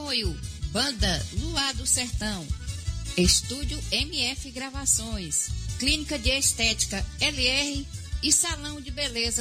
Apoio Banda Luar do Sertão, Estúdio MF Gravações, Clínica de Estética LR e Salão de Beleza